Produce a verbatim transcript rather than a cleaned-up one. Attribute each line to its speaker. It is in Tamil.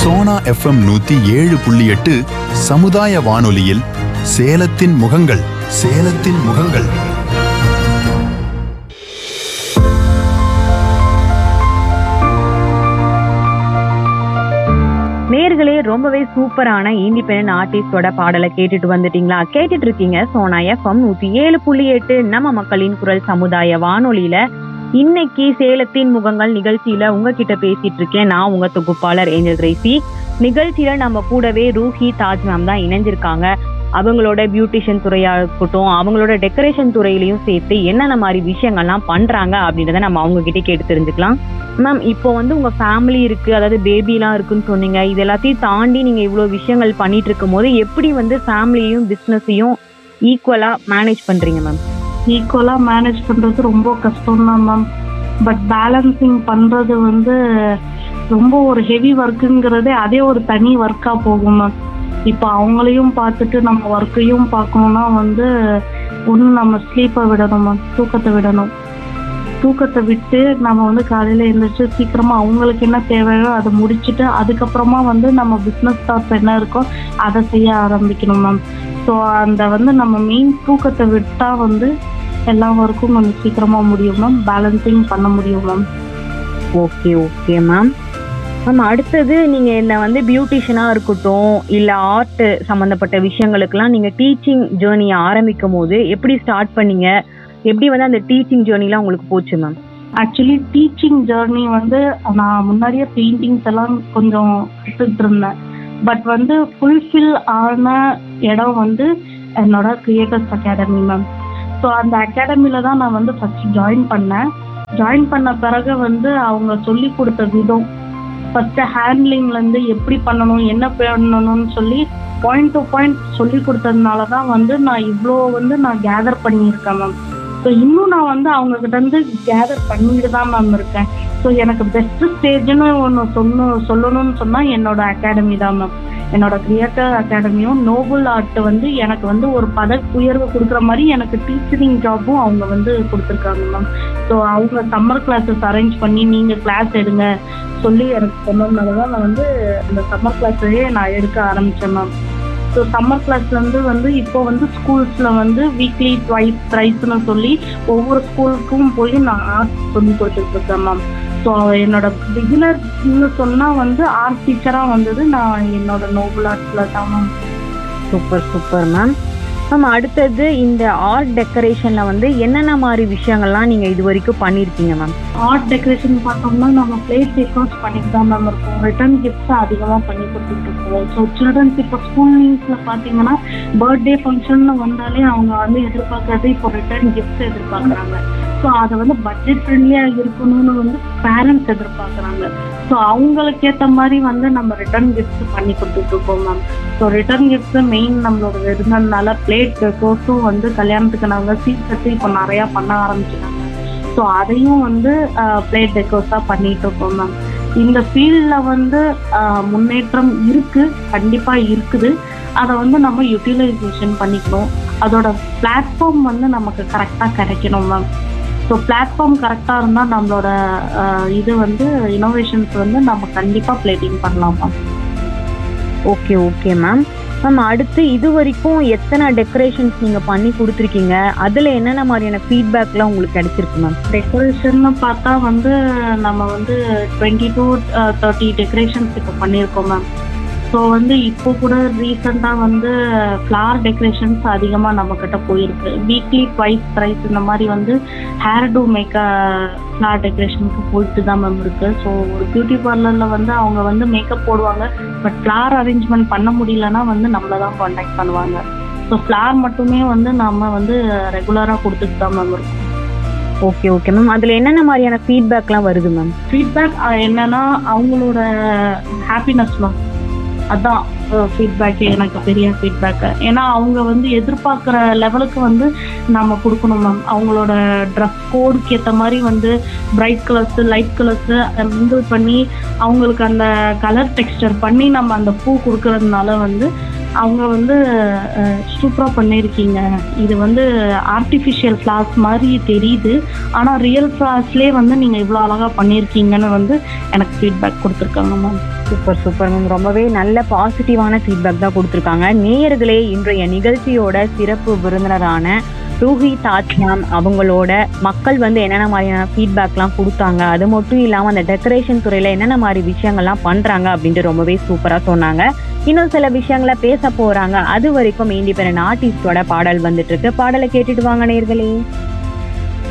Speaker 1: சோனா எஃப்எம் நூத்தி ஏழு புள்ளி எட்டு சமுதாய வானொலியில் சேலத்தின் முகங்கள் சேலத்தின் முகங்கள்.
Speaker 2: நேர்களே, ரொம்பவே சூப்பரான இண்டிபெண்டன்ட் ஆர்டிஸ்டோட பாடலை கேட்டுட்டு வந்துட்டீங்களா? கேட்டுட்டு இருக்கீங்க சோனா எஃப்எம் நூத்தி ஏழு புள்ளி எட்டு நம்ம மக்களின் குரல் சமுதாய வானொலியில. இன்னைக்கு சேலத்தின் முகங்கள் நிகழ்ச்சியில உங்ககிட்ட பேசிட்டு இருக்கேன் நான், உங்க தொகுப்பாளர் ஏஞ்சல் கிரேசி. நிகழ்ச்சியில நம்ம கூடவே ரூஹி தாஜ் மேம் தான் இணைஞ்சிருக்காங்க. அவங்களோட பியூட்டிஷியன் துறையா இருக்கட்டும், அவங்களோட டெக்கரேஷன் துறையிலையும் சேர்த்து என்னென்ன மாதிரி விஷயங்கள்லாம் பண்றாங்க அப்படின்றத நம்ம அவங்க கிட்டே கேட்டு தெரிஞ்சுக்கலாம். மேம், இப்போ வந்து உங்க ஃபேமிலி இருக்கு, அதாவது பேபிலாம் இருக்குன்னு சொன்னீங்க. இது எல்லாத்தையும் தாண்டி நீங்க இவ்வளவு விஷயங்கள் பண்ணிட்டு இருக்கும் போது எப்படி வந்து ஃபேமிலியையும் பிசினஸையும் ஈக்குவலா மேனேஜ் பண்றீங்க மேம்?
Speaker 3: ஈக்குவலா மேனேஜ் பண்றது ரொம்ப கஷ்டம் தான் மேம். பட் பேலன்சிங் பண்றது வந்து ரொம்ப ஒரு ஹெவி ஒர்க்குங்கிறதே அதே ஒரு தனி ஒர்க்கா போகும் மேம். இப்போ அவங்களையும் பார்த்துட்டு நம்ம ஒர்க்கையும் பார்க்கணும்னா வந்து ஒன்று நம்ம ஸ்லீப்பை விடணும் மேம், தூக்கத்தை விடணும். தூக்கத்தை விட்டு நம்ம வந்து காலையில் எழுந்திரிச்சு சீக்கிரமாக அவங்களுக்கு என்ன தேவையோ அதை முடிச்சுட்டு அதுக்கப்புறமா வந்து நம்ம பிஸ்னஸ் தாட்ஸ் என்ன இருக்கோ அதை செய்ய ஆரம்பிக்கணும் மேம். ஸோ அந்த வந்து நம்ம மெயின் தூக்கத்தை விட்டால் வந்து எல்லா ஒர்க்கும் கொஞ்சம் சீக்கிரமாக முடியும் மேம், பேலன்சிங் பண்ண முடியும் ma'am.
Speaker 2: Okay okay ma'am. Ma'am, அடுத்தது நீங்க என்ன வந்து பியூட்டிஷியனா இருக்கட்டும் இல்ல ஆர்ட் சம்பந்தப்பட்ட விஷயங்களுக்கெல்லாம் நீங்க டீச்சிங் ஜேர்னியை ஆரம்பிக்கும் போது எப்படி ஸ்டார்ட் பண்ணீங்க? எப்படி வந்து அந்த டீச்சிங் ஜேர்னிலாம் உங்களுக்கு போச்சு மேம்?
Speaker 3: ஆக்சுவலி டீச்சிங் ஜேர்னி வந்து நான் முன்னாடியே பெயிண்டிங்ஸ் எல்லாம் கொஞ்சம் கற்றுட்டு இருந்தேன். பட் வந்து ஃபுல்ஃபில் ஆன இடம் வந்து என்னோட கிரியேட்டர்ஸ் அகாடமி மேம். ஸோ அந்த அகாடமியில் தான் நான் வந்து ஃபர்ஸ்ட் ஜாயின் பண்ணேன். ஜாயின் பண்ண பிறகு வந்து அவங்க சொல்லி கொடுத்த விதம், ஃபர்ஸ்ட் ஹேண்ட்லிங்லேருந்து எப்படி பண்ணணும் என்ன பண்ணணும்னு சொல்லி பாயிண்ட் டு பாயிண்ட் சொல்லி கொடுத்ததுனால தான் வந்து நான் இவ்வளோ வந்து நான் கேதர் பண்ணியிருக்கேன் மேம். ஸோ இன்னும் நான் வந்து அவங்கக்கிட்ட இருந்து கேதர் பண்ணிட்டு தான் மேம் இருக்கேன். ஸோ எனக்கு பெஸ்ட் ஸ்டேஜ்னு ஒன்று சொன்ன சொல்லணும்னு சொன்னால் என்னோட அகாடமி தான் மேம். என்னோட கிரியேட்டர் அகாடமியும் நோபல் ஆர்ட் வந்து எனக்கு வந்து ஒரு பதவி உயர்வு கொடுக்குற மாதிரி எனக்கு டீச்சரிங் ஜாப்பும் அவங்க வந்து கொடுத்துருக்காங்க மேம். ஸோ அவங்க சம்மர் கிளாஸஸ் அரேஞ்ச் பண்ணி நீங்கள் கிளாஸ் எடுங்க சொல்லி எனக்கு சொன்னதுனால தான் நான் வந்து இந்த சம்மர் கிளாஸையே நான் எடுக்க ஆரம்பித்தேன் மேம். ஸோ சம்மர் கிளாஸ்லேருந்து வந்து இப்போ வந்து ஸ்கூல்ஸில் வந்து வீக்லி ட்வைஸ் த்ரைஸ்ன்னு சொல்லி ஒவ்வொரு ஸ்கூலுக்கும் போய் நான் ஆர்ட் சொல்லி கொடுத்துட்ருக்கேன் மேம். ஸோ என்னோட பிகினர்னு சொன்னால் வந்து ஆர்ட் டீச்சராக வந்தது நான் என்னோட நோபல் ஆர்ட்ஸில் தான் ma'am.
Speaker 2: Super super ma'am. Ma'am, அடுத்தது இந்த ஆர்ட் டெக்கரேஷன்ல வந்து என்னென்ன மாதிரி விஷயங்கள்லாம் நீங்க இது வரைக்கும் பண்ணிருக்கீங்க மேம்?
Speaker 3: ஆர்ட் டெக்கரேஷன் பார்த்தோம்னா நம்ம பிளேட் டெக்கோர்ஸ் பண்ணிட்டு தான் மேம் இருக்கோம். ரிட்டர்ன் கிஃப்ட்ஸ் அதிகமாக பண்ணி கொடுத்துட்டு இருக்கோம். ஸோ சில்ட்ரன்ஸ் இப்போ ஸ்கூல்ஸில் பார்த்தீங்கன்னா பர்த்டே ஃபங்க்ஷன் வந்தாலே அவங்க வந்து எதிர்பார்க்கறது இப்போ ரிட்டர்ன் கிஃப்ட்ஸ் எதிர்பார்க்குறாங்க. ஸோ அதை வந்து பட்ஜெட் ஃப்ரெண்ட்லியாக இருக்கணும்னு வந்து பேரண்ட்ஸ் எதிர்பார்க்குறாங்க. ஸோ அவங்களுக்கு ஏற்ற மாதிரி வந்து நம்ம ரிட்டர்ன் கிஃப்ட்ஸ் பண்ணி கொடுத்துட்ருக்கோம் ma'am. So return gifts main நம்மளோட இருந்ததுனால பிளேட் டெக்கோர்ஸும் வந்து கல்யாணத்துக்கு நாங்கள் சீட் கட்டி இப்போ நிறையா பண்ண ஆரம்பிச்சிட்டாங்க. ஸோ அதையும் வந்து பிளேட் டெக்கோர்ஸாக பண்ணிகிட்டு இருக்கோம் மேம். இந்த ஃபீல்டில் வந்து முன்னேற்றம் இருக்குது, கண்டிப்பாக இருக்குது. அதை வந்து நம்ம யூட்டிலைசேஷன் பண்ணிக்கணும். அதோட பிளாட்ஃபார்ம் வந்து நமக்கு கரெக்டாக கிடைக்கணும் மேம். ஸோ பிளாட்ஃபார்ம் கரெக்டாக இருந்தால் நம்மளோட இது வந்து இனோவேஷன்ஸ் வந்து நம்ம கண்டிப்பாக பிளேட்டிங் பண்ணலாம் ma'am.
Speaker 2: Okay okay ma'am. Ma'am, அடுத்து இது வரைக்கும் எத்தனை டெக்கரேஷன்ஸ் நீங்கள் பண்ணி கொடுத்துருக்கீங்க? அதில் என்னென்ன மாதிரியான ஃபீட்பேக்லாம் உங்களுக்கு கிடைச்சிருக்கு மேம்?
Speaker 3: டெக்கரேஷன்னு பார்த்தா வந்து நம்ம வந்து டுவெண்ட்டி டூ தேர்ட்டி டெக்கரேஷன்ஸ் இப்போ பண்ணியிருக்கோம் மேம். ஸோ வந்து இப்போ கூட ரீசெண்டாக வந்து ஃப்ளார் டெக்கரேஷன்ஸ் அதிகமாக நம்மக்கிட்ட போயிருக்கு. வீக்லி ட்வைஸ் த்ரைஸ் இந்த மாதிரி வந்து ஹேர் டூ மேக்க ஃப்ளார் டெக்கரேஷனுக்கு போயிட்டு தான் மேம் இருக்குது. ஸோ ஒரு பியூட்டி பார்லரில் வந்து அவங்க வந்து மேக்கப் போடுவாங்க, பட் ஃப்ளார் அரேஞ்ச்மெண்ட் பண்ண முடியலன்னா வந்து நம்மளை தான் காண்டாக்ட் பண்ணுவாங்க. ஸோ ஃப்ளார் மட்டுமே வந்து நம்ம வந்து ரெகுலராக கொடுத்துட்டு தான் மேம் இருக்கோம்.
Speaker 2: Okay okay ma'am. அதில் என்னென்ன மாதிரியான ஃபீட்பேக்லாம் வருது மேம்?
Speaker 3: ஃபீட்பேக் என்னன்னா அவங்களோட ஹாப்பினஸ் மேம், அதான் ஃபீட்பேக்கு எனக்கு பெரிய ஃபீட்பேக்கு. ஏன்னா அவங்க வந்து எதிர்பார்க்குற லெவலுக்கு வந்து நம்ம கொடுக்கணும் மேம். அவங்களோட ட்ரெஸ் கோடுக்கு ஏற்ற மாதிரி வந்து bright colours light colours mingle பண்ணி அவங்களுக்கு அந்த கலர் டெக்ஸ்டர் பண்ணி நம்ம அந்த பூ கொடுக்கறதுனால வந்து அவங்க வந்து சூப்பராக பண்ணியிருக்கீங்க, இது வந்து ஆர்டிஃபிஷியல் ஃப்ளார்ஸ் மாதிரி தெரியுது, ஆனால் ரியல் ஃப்ளார்ஸ்லேயே வந்து நீங்கள் இவ்வளோ அழகாக பண்ணியிருக்கீங்கன்னு வந்து எனக்கு ஃபீட்பேக் கொடுத்துருக்காங்க மேம்.
Speaker 2: Super super ma'am. ரொம்பவே நல்ல பாசிட்டிவான ஃபீட்பேக் தான் கொடுத்துருக்காங்க. நேயர்களே, இன்றைய நிகழ்ச்சியோட சிறப்பு விருந்தினரான ரூஹி தாஜ் மேம் அவங்களோட மக்கள் வந்து என்னென்ன மாதிரியான ஃபீட்பேக்லாம் கொடுத்தாங்க, அது மட்டும் இல்லாமல் அந்த டெக்கரேஷன் துறையில் என்னென்ன மாதிரி விஷயங்கள்லாம் பண்ணுறாங்க அப்படின்ட்டு ரொம்பவே சூப்பராக சொன்னாங்க. இன்னும் சில விஷயங்களை பேச போகிறாங்க. அது வரைக்கும் இண்டிபெண்டன்ட் ஆர்டிஸ்டோட பாடல் வந்துட்டு இருக்கு. பாடலை கேட்டுட்டு வாங்க நேயர்களே.